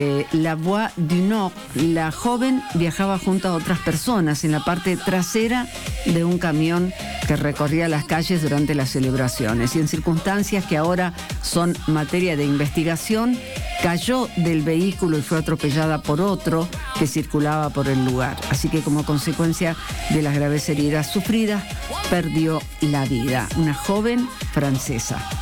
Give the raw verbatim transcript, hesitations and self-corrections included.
Eh, La Voix du Nord, la joven viajaba junto a otras personas en la parte trasera de un camión que recorría las calles durante las celebraciones y en circunstancias que ahora son materia de investigación, cayó del vehículo y fue atropellada por otro que circulaba por el lugar. Así que como consecuencia de las graves heridas sufridas, perdió la vida. Una joven francesa.